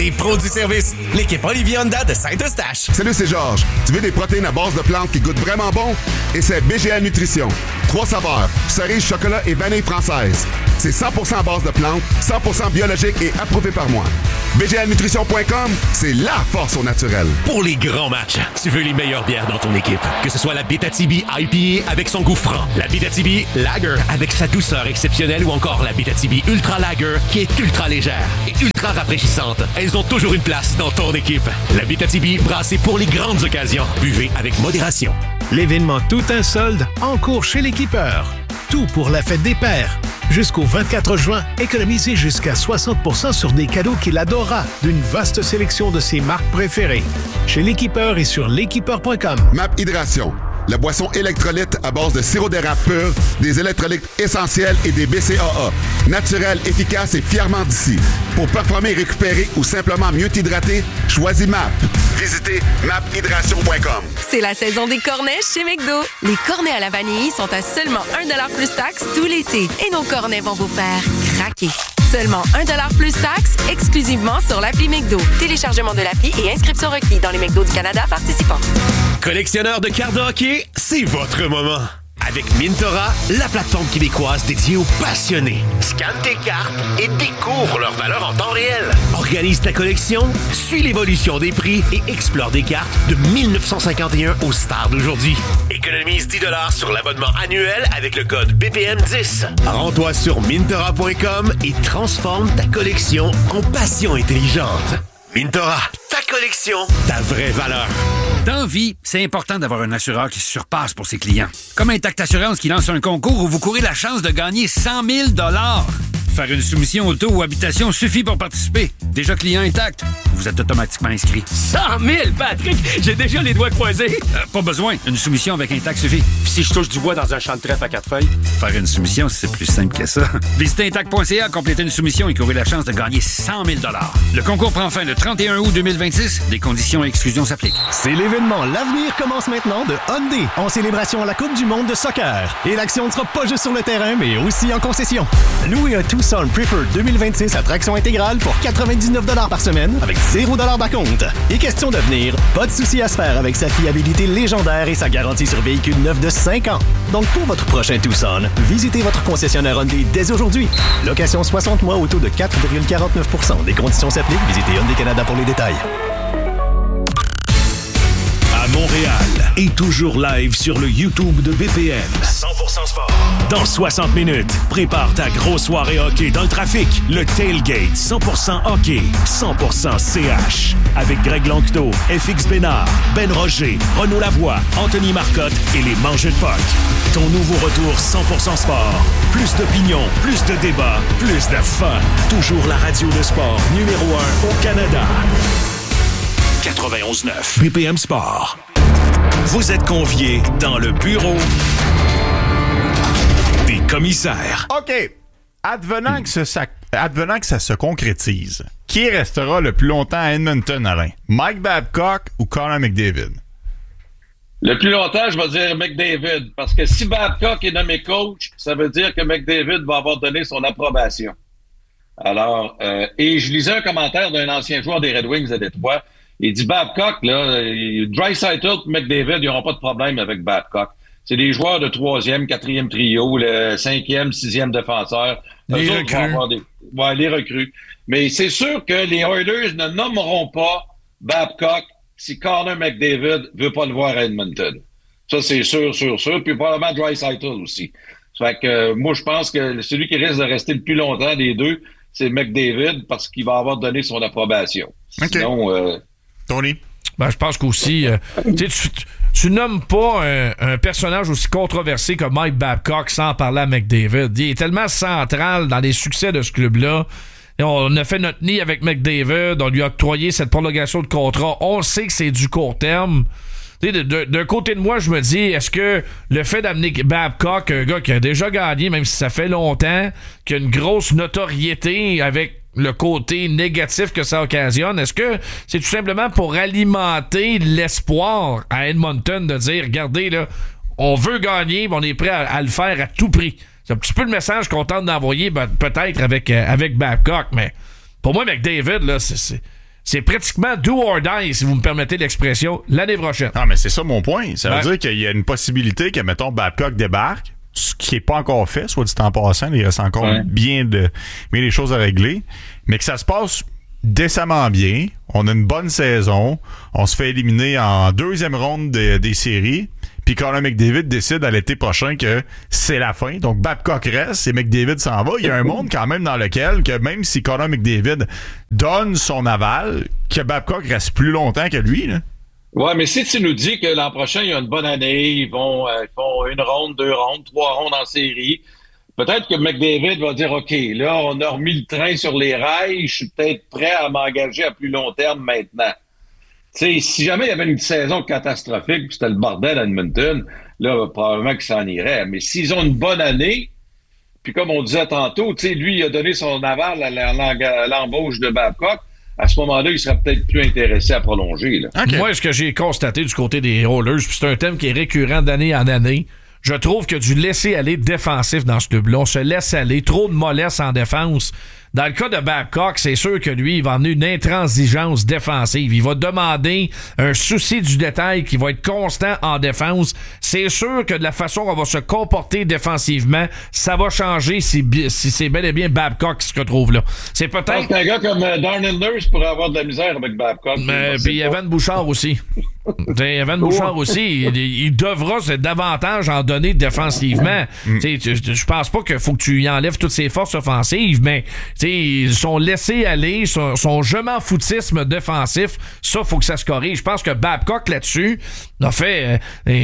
Les pros du service, l'équipe Olivier Honda de Saint-Eustache. Salut, c'est Georges. Tu veux des protéines à base de plantes qui goûtent vraiment bon? Et c'est BGA Nutrition. 3 saveurs, cerise, chocolat et vanille française. C'est 100% à base de plantes, 100% biologique et approuvé par moi. BGAnutrition.com, c'est la force au naturel. Pour les grands matchs, tu veux les meilleures bières dans ton équipe. Que ce soit la Abitibi IPA avec son goût franc, la Abitibi Lager avec sa douceur exceptionnelle ou encore la Abitibi Ultra Lager qui est ultra légère et ultra rafraîchissante. Elles ont toujours une place dans ton équipe. La Abitibi, brassée pour les grandes occasions. Buvez avec modération. L'événement Tout un solde en cours chez l'Équipeur. Tout pour la fête des pères. Jusqu'au 24 juin, économisez jusqu'à 60% sur des cadeaux qu'il adorera d'une vaste sélection de ses marques préférées. Chez l'Équipeur et sur l'équipeur.com. MAP Hydration, la boisson électrolyte à base de sirop d'érable pur, des électrolytes essentiels et des BCAA. Naturel, efficace et fièrement d'ici. Pour performer, récupérer ou simplement mieux t'hydrater, choisis MAP. Visitez maphydration.com. C'est la saison des cornets chez McDo. Les cornets à la vanille sont à seulement 1$ plus taxe tout l'été. Et nos cornets vont vous faire craquer. Seulement 1$ plus taxe, exclusivement sur l'appli McDo. Téléchargement de l'appli et inscription requis dans les McDo du Canada participants. Collectionneur de cartes de hockey, c'est votre moment. Avec Mintora, la plateforme québécoise dédiée aux passionnés. Scanne tes cartes et découvre leur valeur en temps réel. Organise ta collection, suis l'évolution des prix et explore des cartes de 1951 aux stars d'aujourd'hui. Économise 10$ sur l'abonnement annuel avec le code BPM10. Rends-toi sur Mintora.com et transforme ta collection en passion intelligente. Mintora, ta collection, ta vraie valeur. Dans vie, c'est important d'avoir un assureur qui se surpasse pour ses clients. Comme Intact Assurance qui lance un concours où vous courez la chance de gagner 100 000 $. Faire une soumission auto ou habitation suffit pour participer. Déjà client Intact, vous êtes automatiquement inscrit. 100 000, Patrick! J'ai déjà les doigts croisés. Pas besoin. Une soumission avec Intact suffit. Puis si je touche du bois dans un champ de trèfle à 4 feuilles? Faire une soumission, c'est plus simple que ça. Visitez Intact.ca, complétez une soumission et courez la chance de gagner 100 000 $. Le concours prend fin le 31 août 2026. Des conditions et exclusions s'appliquent. C'est l'événement L'avenir commence maintenant de Hyundai en célébration à la Coupe du monde de soccer. Et l'action ne sera pas juste sur le terrain, mais aussi en concession. Louez un Tucson Preferred 2026 à traction intégrale pour 99 $ par semaine avec 0 $ d'acompte. Et question d'avenir, pas de souci à se faire avec sa fiabilité légendaire et sa garantie sur véhicule neuf de 5 ans. Donc pour votre prochain Tucson, visitez votre concessionnaire Hyundai dès aujourd'hui. Location 60 mois au taux de 4,49 %. Des conditions s'appliquent. Visitez Hyundai Canada pour les détails. À Montréal et toujours live sur le YouTube de BPM. 100% sport. Dans 60 minutes, prépare ta grosse soirée hockey dans le trafic. Le Tailgate 100% hockey, 100% CH. Avec Greg Lanctot, FX Bénard, Ben Roger, Renaud Lavoie, Anthony Marcotte et les Mangeux de Puck. Ton nouveau retour 100% sport. Plus d'opinion, plus de débats, plus de fun. Toujours la radio de sport numéro 1 au Canada. 91.9 BPM Sport. Vous êtes conviés dans le bureau des commissaires. OK. Advenant que ça se concrétise, qui restera le plus longtemps à Edmonton, Alain? Mike Babcock ou Connor McDavid? Le plus longtemps, je vais dire McDavid. Parce que si Babcock est nommé coach, ça veut dire que McDavid va avoir donné son approbation. Alors, et je lisais un commentaire d'un ancien joueur des Red Wings de Détroit. Il dit Babcock, là, Draisaitl et McDavid, ils n'auront pas de problème avec Babcock. C'est des joueurs de 3e, 4e trio, le 5e, 6e défenseur. Les recrues. Les recrues. Mais c'est sûr que les Oilers ne nommeront pas Babcock si Connor McDavid veut pas le voir à Edmonton. Ça, c'est sûr. Puis probablement Draisaitl aussi. Ça fait que moi, je pense que celui qui risque de rester le plus longtemps des deux, c'est McDavid parce qu'il va avoir donné son approbation. Okay. Sinon... Tony? Ben, je pense qu'aussi, tu nommes pas un personnage aussi controversé que Mike Babcock sans parler à McDavid. Il est tellement central dans les succès de ce club-là. Et on a fait notre nid avec McDavid, on lui a octroyé cette prolongation de contrat. On sait que c'est du court terme. D'un côté de moi, je me dis, est-ce que le fait d'amener Babcock, un gars qui a déjà gagné, même si ça fait longtemps, qui a une grosse notoriété avec le côté négatif que ça occasionne, est-ce que c'est tout simplement pour alimenter l'espoir à Edmonton de dire, regardez, là, on veut gagner, mais on est prêt à le faire à tout prix? C'est un petit peu le message qu'on tente d'envoyer, peut-être avec Babcock, mais pour moi, McDavid, là, c'est pratiquement do or die, si vous me permettez l'expression, l'année prochaine. Ah, mais c'est ça mon point. Ça veut dire qu'il y a une possibilité que, mettons, Babcock débarque, ce qui n'est pas encore fait, soit dit en passant, il reste encore bien des choses à régler, mais que ça se passe décemment bien, on a une bonne saison, on se fait éliminer en deuxième ronde des séries, puis Connor McDavid décide à l'été prochain que c'est la fin, donc Babcock reste et McDavid s'en va. Il y a un monde quand même dans lequel, que même si Connor McDavid donne son aval, que Babcock reste plus longtemps que lui, là. Ouais, mais si tu nous dis que l'an prochain, il y a une bonne année, ils font une ronde, 2 rondes, 3 rondes en série, peut-être que McDavid va dire, OK, là, on a remis le train sur les rails, je suis peut-être prêt à m'engager à plus long terme maintenant. Tu sais, si jamais il y avait une saison catastrophique, puis c'était le bordel à Edmonton, là, probablement qu'il s'en irait. Mais s'ils ont une bonne année, puis comme on disait tantôt, tu sais, lui, il a donné son aval à l'embauche de Babcock, à ce moment-là, il serait peut-être plus intéressé à prolonger. Là. Okay. Moi, ce que j'ai constaté du côté des Oilers, puis c'est un thème qui est récurrent d'année en année, je trouve qu'il y a du laisser-aller défensif dans ce club-là. On se laisse aller, trop de mollesse en défense. Dans le cas de Babcock, c'est sûr que lui, il va emmener une intransigeance défensive. Il va demander un souci du détail qui va être constant en défense. C'est sûr que de la façon qu'on va se comporter défensivement, ça va changer si c'est bel et bien Babcock qui se retrouve là. C'est peut-être... Je pense qu'un gars comme Darnell Nurse pourrait avoir de la misère avec Babcock. Puis Evan Bouchard aussi. Evan Bouchard aussi, il devra davantage en donner défensivement. Je pense pas qu'il faut que tu y enlèves toutes ses forces offensives, mais son laisser-aller, son je m'en foutisme défensif, ça, faut que ça se corrige. Je pense que Babcock, là-dessus, a fait...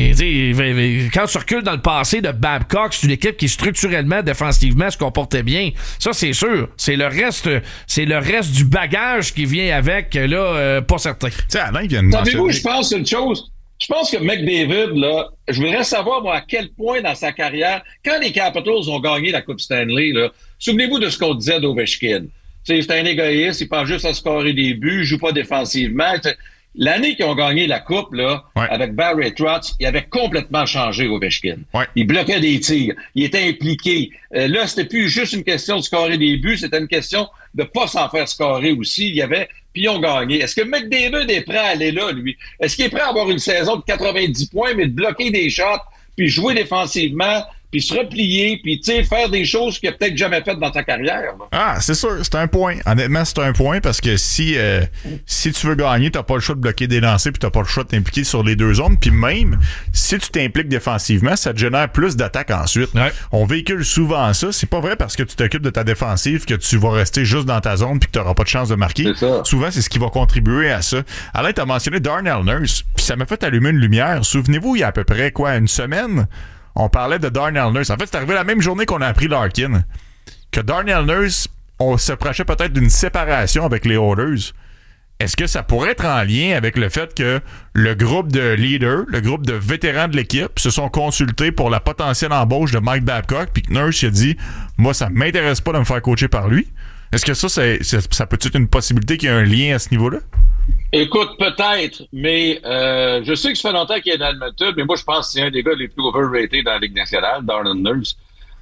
quand tu recules dans le passé de Babcock, c'est une équipe qui, structurellement, défensivement, se comportait bien. Ça, c'est sûr. C'est le reste du bagage qui vient avec, là, pas certain. Savez-vous, je pense une chose... Je pense que McDavid, là, je voudrais savoir, moi, à quel point dans sa carrière, quand les Capitals ont gagné la Coupe Stanley, là, souvenez-vous de ce qu'on disait d'Ovechkin. C'est un égoïste, il pense juste à scorer des buts, il joue pas défensivement. L'année qu'ils ont gagné la Coupe, là, avec Barry Trotz, il avait complètement changé Ovechkin. Il bloquait des tirs, il était impliqué. Là, c'était plus juste une question de scorer des buts, c'était une question de pas s'en faire scorer aussi. Puis ils ont gagné. Est-ce que McDavid est prêt à aller là, lui? Est-ce qu'il est prêt à avoir une saison de 90 points, mais de bloquer des shots, puis jouer défensivement, puis se replier, puis faire des choses qu'il n'a peut-être jamais faites dans ta carrière? Là. Ah, c'est sûr, c'est un point. Honnêtement, c'est un point parce que si tu veux gagner, t'as pas le choix de bloquer des lancers, puis t'as pas le choix de t'impliquer sur les deux zones. Puis même, si tu t'impliques défensivement, ça te génère plus d'attaques ensuite. Ouais. On véhicule souvent ça. C'est pas vrai parce que tu t'occupes de ta défensive que tu vas rester juste dans ta zone puis que t'auras pas de chance de marquer. Souvent, c'est ce qui va contribuer à ça. Alain, t'as mentionné Darnell Nurse, puis ça m'a fait allumer une lumière. Souvenez-vous, il y a à peu près, une semaine... On parlait de Darnell Nurse. En fait, c'est arrivé la même journée qu'on a appris Larkin. Que Darnell Nurse, on se prochait peut-être d'une séparation avec les Oilers. Est-ce que ça pourrait être en lien avec le fait que le groupe de leaders, le groupe de vétérans de l'équipe se sont consultés pour la potentielle embauche de Mike Babcock, puis que Nurse a dit « Moi, ça m'intéresse pas de me faire coacher par lui ». Est-ce que ça peut être une possibilité qu'il y ait un lien à ce niveau-là? Écoute, peut-être, mais je sais que ça fait longtemps qu'il est dans Edmonton, mais moi, je pense que c'est un des gars les plus overrated dans la Ligue nationale, Darnell Nurse.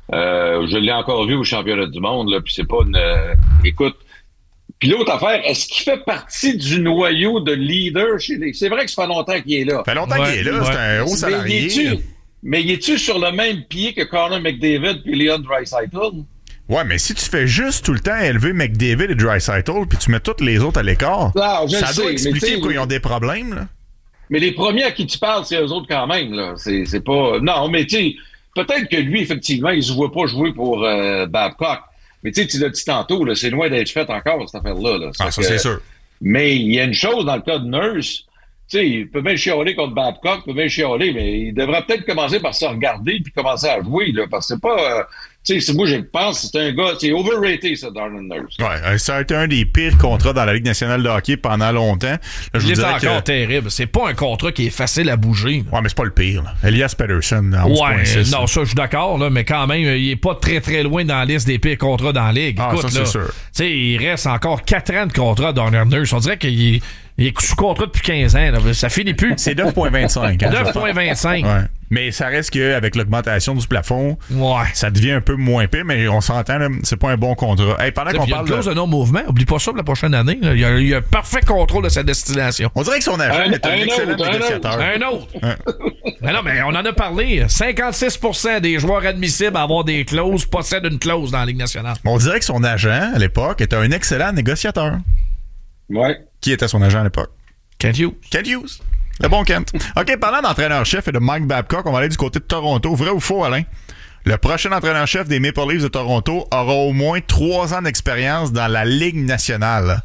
Je l'ai encore vu au championnat du monde, là, puis c'est pas une... écoute, puis l'autre affaire, est-ce qu'il fait partie du noyau de leader chez les... C'est vrai que ça fait longtemps qu'il est là. Ça fait longtemps qu'il est là, c'est un haut salarié. Mais il est-tu sur le même pied que Connor McDavid puis Leon Draisaitl? Ouais, mais si tu fais juste tout le temps élever McDavid et Draisaitl puis tu mets toutes les autres à l'écart, ça doit expliquer pourquoi ils ont des problèmes, là. Mais les premiers à qui tu parles, c'est eux autres quand même, là. C'est pas... Non, mais tu sais, peut-être que lui, effectivement, il se voit pas jouer pour Babcock. Mais tu sais, tu l'as dit tantôt, là, c'est loin d'être fait encore, cette affaire-là. Là. Ça, c'est sûr. Mais il y a une chose dans le cas de Nurse, tu sais, il peut bien chialer contre Babcock, il peut bien chialer, mais il devrait peut-être commencer par se regarder puis commencer à jouer, là, parce que c'est pas... tu sais, moi, je pense que c'est un gars... C'est overrated, ça, Darnell Nurse. Ouais, ça a été un des pires contrats dans la Ligue nationale de hockey pendant longtemps. Là, il est encore terrible. C'est pas un contrat qui est facile à bouger. Ouais, mais c'est pas le pire. Là. Elias Pettersson, à 11.6. Non, ça, je suis d'accord, là, mais quand même, il est pas très, très loin dans la liste des pires contrats dans la Ligue. Ah, écoute, ça, là, c'est sûr. Tu sais, il reste encore 4 ans de contrat, Darnell Nurse. On dirait qu'il est sous contrat depuis 15 ans. Là. Ça finit plus. C'est 9.25. 9.25. Ouais. Mais ça reste qu'avec l'augmentation du plafond, ça devient un peu moins pire, mais on s'entend, là, c'est pas un bon contrat. Hey, pendant qu'on parle de clause de non-mouvement, oublie pas ça pour la prochaine année. Là. Il y a un parfait contrôle de sa destination. On dirait que son agent est un excellent négociateur. Un autre. Mais non, mais on en a parlé. 56% des joueurs admissibles à avoir des clauses possèdent une clause dans la Ligue nationale. On dirait que son agent, à l'époque, était un excellent négociateur. Ouais. Qui était son agent à l'époque? Kent Hughes. Kent Hughes. Le bon Kent. OK, parlant d'entraîneur-chef et de Mike Babcock, on va aller du côté de Toronto. Vrai ou faux, Alain? Le prochain entraîneur-chef des Maple Leafs de Toronto aura au moins 3 ans d'expérience dans la Ligue nationale.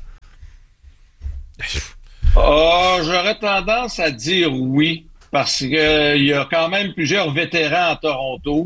J'aurais tendance à dire oui, parce qu'il y a quand même plusieurs vétérans à Toronto.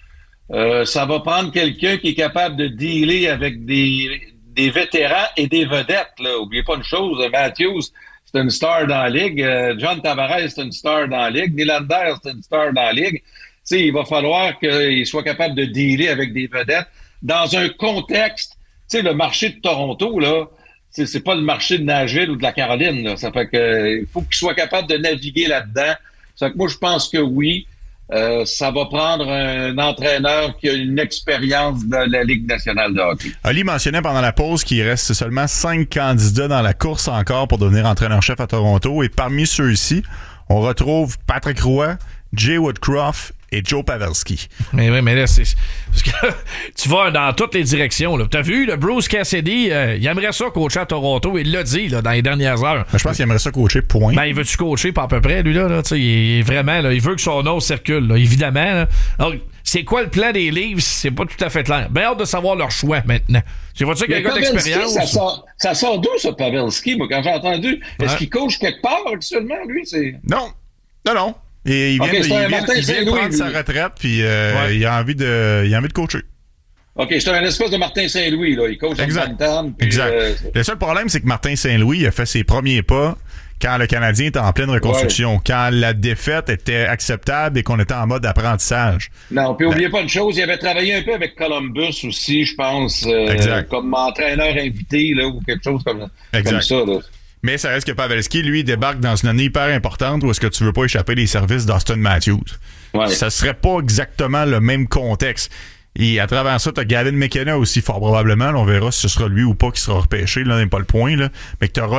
Ça va prendre quelqu'un qui est capable de dealer avec des vétérans et des vedettes. Là. Oubliez pas une chose, Matthews, c'est une star dans la Ligue. John Tavares, c'est une star dans la Ligue. Nylander, c'est une star dans la Ligue. T'sais, il va falloir qu'il soit capable de dealer avec des vedettes dans un contexte. Le marché de Toronto, là, c'est pas le marché de Nashville ou de la Caroline. Là. Ça fait que il faut qu'il soit capable de naviguer là-dedans. Ça fait que moi, je pense que oui. Ça va prendre un entraîneur qui a une expérience de la Ligue nationale de hockey. Ali mentionnait pendant la pause qu'il reste seulement 5 candidats dans la course encore pour devenir entraîneur-chef à Toronto. Et parmi ceux-ci, on retrouve Patrick Roy, Jay Woodcroft et Joe Pavelski. Mais là, c'est... Parce que tu vas dans toutes les directions. Là. T'as vu, le Bruce Cassidy, il aimerait ça coacher à Toronto. Il l'a dit là, dans les dernières heures. Mais je pense qu'il aimerait ça coacher, point. Ben, il veut-tu coacher, pas à peu près, lui, là? Il est vraiment, là, il veut que son nom circule, là, évidemment. Là. Alors, c'est quoi le plan des Leafs? C'est pas tout à fait clair. Ben, hâte de savoir leur choix, maintenant. Tu vois-tu qu'il y a un gars d'expérience? Ça sort d'où, ça, Pavelski? Moi, quand j'ai entendu, est-ce qu'il coach quelque part actuellement, lui? Non. Et il vient de prendre sa retraite, puis il a envie de coacher. OK, c'est un espèce de Martin Saint-Louis, là. Il coach en Bantam. Exact. Le seul problème, c'est que Martin Saint-Louis a fait ses premiers pas quand le Canadien était en pleine reconstruction, quand la défaite était acceptable et qu'on était en mode apprentissage. Non, puis n'oubliez pas une chose, il avait travaillé un peu avec Columbus aussi, je pense, comme entraîneur invité, là, ou quelque chose comme ça, là. Mais ça reste que Pavelski, lui, débarque dans une année hyper importante où est-ce que tu veux pas échapper les services d'Austin Matthews. Ouais. Ça serait pas exactement le même contexte. Et à travers ça, t'as Gavin McKenna aussi, fort probablement. Là, on verra si ce sera lui ou pas qui sera repêché. Là, n'est pas le point. Là. Mais que t'auras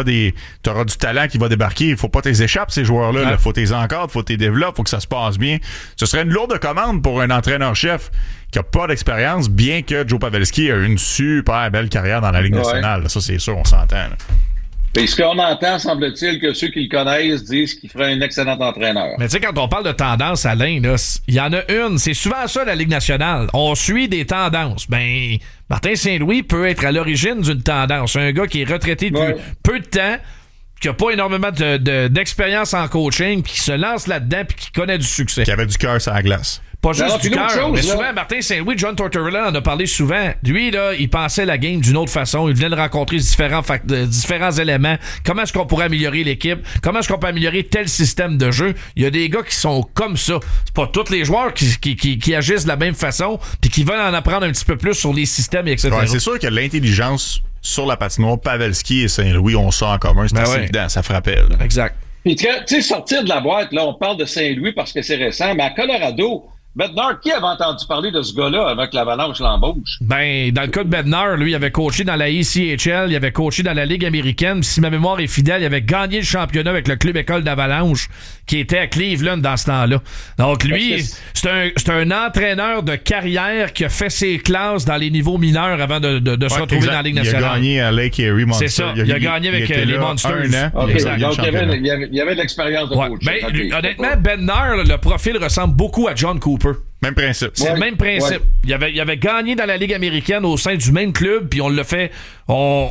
du talent qui va débarquer. Il faut pas t'es échappes, ces joueurs-là. Ouais. Là. Faut t'es encadres, faut t'es développes, faut que ça se passe bien. Ce serait une lourde commande pour un entraîneur-chef qui a pas d'expérience, bien que Joe Pavelski a une super belle carrière dans la Ligue nationale. Là. Ça, c'est sûr, on s'entend. Là. Et ce qu'on entend, semble-t-il, que ceux qui le connaissent disent qu'il ferait un excellent entraîneur. Mais tu sais, quand on parle de tendance, Alain, il y en a une. C'est souvent ça, la Ligue nationale. On suit des tendances. Ben, Martin Saint-Louis peut être à l'origine d'une tendance. Un gars qui est retraité depuis peu de temps, qui a pas énormément d'expérience en coaching, puis qui se lance là-dedans, puis qui connaît du succès. Qui avait du cœur sur la glace. Pas juste du cœur, mais souvent, Martin Saint-Louis, John Tortorella en a parlé souvent. Lui, là, il pensait la game d'une autre façon. Il venait de rencontrer différents éléments. Comment est-ce qu'on pourrait améliorer l'équipe? Comment est-ce qu'on peut améliorer tel système de jeu? Il y a des gars qui sont comme ça. C'est pas tous les joueurs qui agissent de la même façon puis qui veulent en apprendre un petit peu plus sur les systèmes, etc. Ouais, c'est sûr que l'intelligence sur la patinoire, Pavelski et Saint-Louis ont ça en commun. C'est assez évident, ça frappait. Là. Exact. Puis, tu sais, sortir de la boîte, là, on parle de Saint-Louis parce que c'est récent, mais à Colorado... Bednar, qui avait entendu parler de ce gars-là avec l'Avalanche l'embauche? Ben, dans le cas de Bednar, lui, il avait coaché dans la ECHL, il avait coaché dans la Ligue américaine, si ma mémoire est fidèle, il avait gagné le championnat avec le club école d'Avalanche, qui était à Cleveland dans ce temps-là. Donc, lui, c'est un entraîneur de carrière qui a fait ses classes dans les niveaux mineurs avant de se retrouver dans la Ligue nationale. Il a gagné à Lake Erie Monsters. C'est ça, il a gagné avec les Monsters. Exact. Donc, il y avait de l'expérience de coach. Ben, honnêtement, Bednar, le profil ressemble beaucoup à John Cooper. Même principe. C'est le même principe. Ouais. Il avait gagné dans la Ligue américaine au sein du même club, puis on l'a fait, on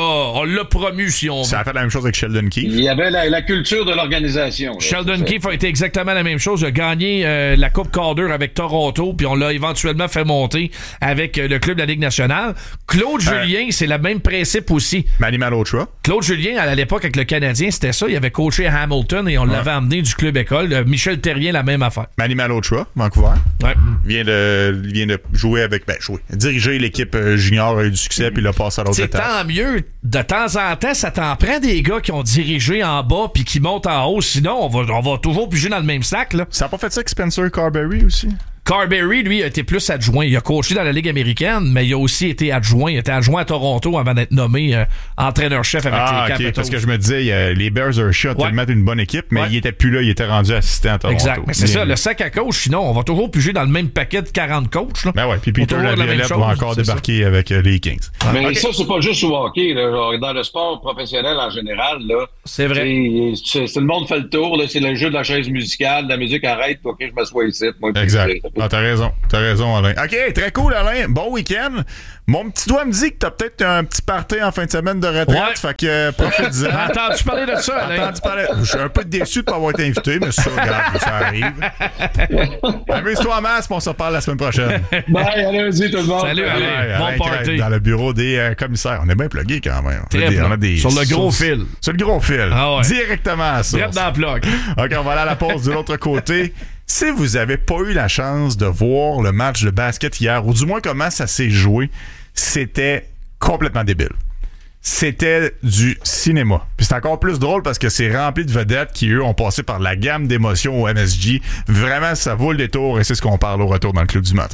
l'a promu, si on veut. Ça a fait la même chose avec Sheldon Keefe. Il y avait la culture de l'organisation. Là, Sheldon Keefe a été exactement la même chose. Il a gagné la Coupe Calder avec Toronto, puis on l'a éventuellement fait monter avec le club de la Ligue nationale. Claude Julien, c'est le même principe aussi. Manny Malhotra. Claude Julien, à l'époque, avec le Canadien, c'était ça. Il avait coaché à Hamilton et on l'avait amené du club école. Michel Terrien, la même affaire. Manny Malhotra, Vancouver. Ouais. Il vient de jouer diriger l'équipe junior, a eu du succès, puis il a passé à l'autre étape. Tant mieux. De temps en temps, ça t'en prend des gars qui ont dirigé en bas puis qui montent en haut. Sinon, on va toujours piger dans le même sac. Là. Ça n'a pas fait ça avec Spencer Carberry aussi? Carberry, lui, a été plus adjoint. Il a coaché dans la Ligue américaine, mais il a aussi été adjoint. Il était adjoint à Toronto avant d'être nommé entraîneur-chef avec les Capitals. Parce que je me disais, les Bears ont tellement une bonne équipe, mais il était plus là, il était rendu assistant à Toronto. Exact. Mais c'est ça, le sac à coach, sinon, on va toujours piger dans le même paquet de 40 coachs. Là. Ben ouais, puis Peter Laviolette va encore débarquer avec les Kings. Mais ça, c'est pas juste au hockey. Là. Dans le sport professionnel en général, là, c'est vrai. C'est le monde fait le tour. Là, c'est le jeu de la chaise musicale. La musique arrête. OK, je m'assois ici. Moi, exact. T'as raison, Alain. OK, très cool, Alain. Bon week-end. Mon petit doigt me dit que t'as peut-être un petit party en fin de semaine de retraite. Fait que profite-en. T'as-tu parlé de ça, Alain? Je suis un peu déçu de ne pas avoir été invité, mais ça, regarde, ça arrive. Amuse-toi en masse, on se reparle la semaine prochaine. Bye, allez-y tout le monde. Salut, Alain. Bon party. Dans le bureau des commissaires. On est bien plugués quand même. On a des sur le gros fil. Sur le gros fil. Ah ouais. Directement à ça. Direct dans le plug. OK, on va aller à la pause de l'autre côté. Si vous n'avez pas eu la chance de voir le match de basket hier, ou du moins comment ça s'est joué, c'était complètement débile. C'était du cinéma. Puis c'est encore plus drôle parce que c'est rempli de vedettes qui, eux, ont passé par la gamme d'émotions au MSG. Vraiment, ça vaut le détour et c'est ce qu'on parle au retour dans le Club du matin.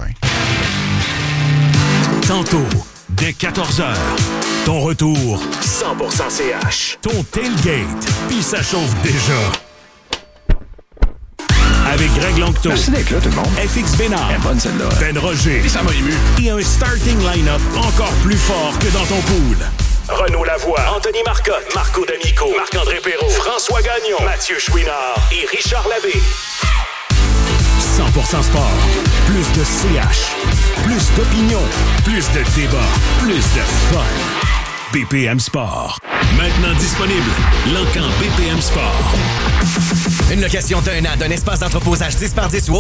Tantôt, dès 14h, ton retour 100% CH. Ton tailgate, puis ça chauffe déjà. Avec Greg Lanctot. Merci d'être là, tout le monde. FX Bénard. Elle est bonne, celle-là. Ben Roger. Et ça m'a ému. Et un starting line-up encore plus fort que dans ton pool. Renaud Lavoie, Anthony Marcotte, Marco D'Amico, Marc-André Perrault, François Gagnon, Mathieu Chouinard et Richard Labbé. 100% sport. Plus de CH. Plus d'opinion. Plus de débat. Plus de fun. BPM Sport. Maintenant disponible. L'encan BPM Sport. Une location d'un an d'un espace d'entreposage 10 par 10 ou